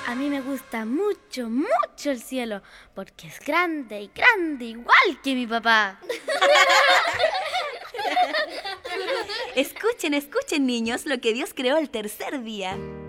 A mí me gusta mucho, mucho el cielo, porque es grande y grande, igual que mi papá. Escuchen, escuchen, niños, lo que Dios creó el tercer día.